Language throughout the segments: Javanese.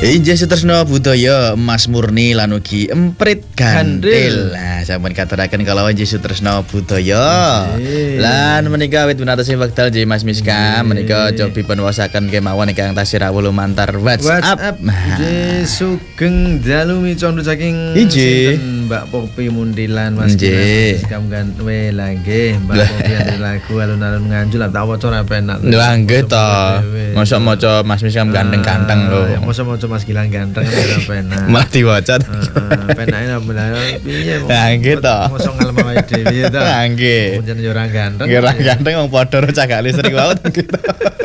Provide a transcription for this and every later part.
Injih Sutresna Budaya Mas Murni lan ugi Emprit Gandil. Nah, sampun katuraken kalau injih Sutresna Budaya. Lan menika wit punatosing wekdal nggih Mas Miska menika cobi penwasaken kemawon ingkang tasih rawuh lumantar WhatsApp. Injih sugeng dalu micondo saking Mbak Popi Mundilan Mas Miska nggawe lagi Mbak Popi ada lagu alun-alun Nganjuk tak waca ora penak. Lha nggih to. Mosok maca Mas Miska ganteng-ganteng lho. Mosok maca Mas Gilang ganteng ora penak. Malah diwaca. Penake napa piye? Lah nggih to. Mosok ngalem awake dhewe to. Lah nggih. Pancen yo ora ganteng. Ora ganteng wong padha cagak listrik wae gitu.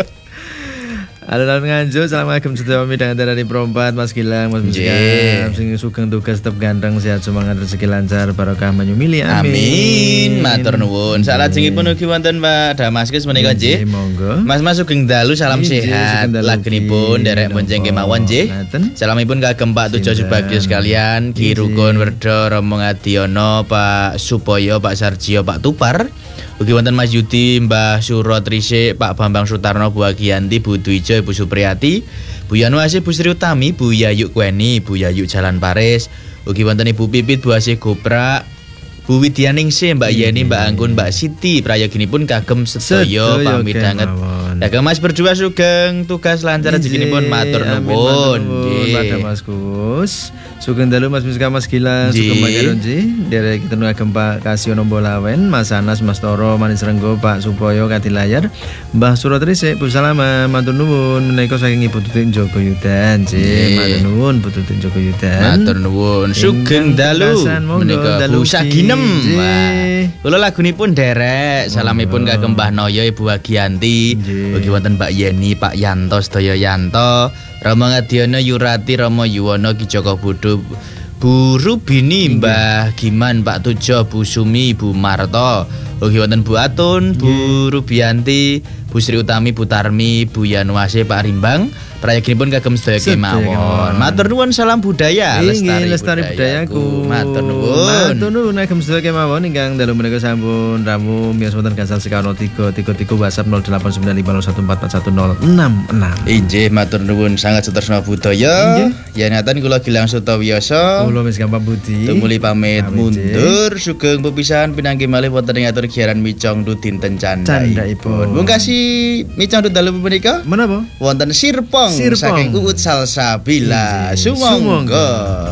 Alun-alun Nganjuk, assalamualaikum sedaya midang dari Prompat Mas Gilang, Mas Miska. Sing sugeng tugas tetep ganteng sehat semangat rezeki lancar barokah menyumili amin. Matur nuwun. Salajengipun ugi wonten Pak Damaskus menika nggih. Mas sugeng dalu salam sehat. Lagenipun derek bonceng kemawon nggih. Salamipun kagem Pak Tujo Subagio sekalian, Ki Rukun Werda Romo Ngadiono, Pak Supoyo, Pak Sarjio, Pak Tupar. Ugi wonten Mas Yudi, Mbah Suro Trisik, Pak Bambang Sutarno, Bu Agiyanti, Bu Dwijo, Ibu Supriyati, Bu Yanuasi, Bu Sri Utami, Bu Yayu Kweni, Bu Yayu Jalan Paris. Ugi wonten Ibu Pipit, Bu Asih Goprak, Bu Widyaningsih, Mbak Yeni, Mbak Anggun, Mbak Siti. Prayoginipun kagem sedaya pamit sanget. Kagem Mas berdua sugeng tugas lancar rezekinipun matur nuwun. Pak Damaskus. Sugeng dalu Mas Miska, Mas Gilang, sugeng pangaronji. Derek kita kagem Pak Kasiono Bolawen, Mas Anas, Mas Toro, Manis Renggo, Pak Supoyo Katilayar, Mbah Suro Trisik, Bu Salama, matur nuwun menika saking Ibu Tutin Joko Yudan. Matur nuwun Bu Tutin Joko Yudan. Matur nuwun. Sugeng dalu menika Bu Saginem. Kula lagunipun derek salamipun kagem Mbah Noyo, Ibu Agiyanti. Ugi wonten Mbak Yeni, Pak Yanto, sedaya Yanto, Romo Ngadiono, Yurati, Romo Yuwono, Ki Joko Budu, Bu Rubini, Mbah Giman, Pak Tujo, Bu Sumi, Bu Marto. Ugi wonten Bu Atun, Bu Rubianti, Bu Sri Utami, Bu Tarmi, Bu Yanuase, Pak Rimbang. Prayoginipun kagem sedaya kemawon. Matur nuwun, salam budaya lestari budayaku. Matur nuwun. Matur nuwun kagem sedaya kemawon ingkang dalu menika sampun ramu miyos wonten gangsal sekawan 333 WhatsApp 0895514166. Injih matur nuwun sangat sutresna budaya. Yen ngaten kula Gilang Sutawiyasa. Kula Miska Pambudi. Tumuli pamit mundur sugeng pepisahan pinanggi malih wonten ing atur giaran Micongdu dinten candhaipun. Mungkasi Micongdu dalu punika menapa? Wonten Sirpong saking Uut Salsabila. Sumangga.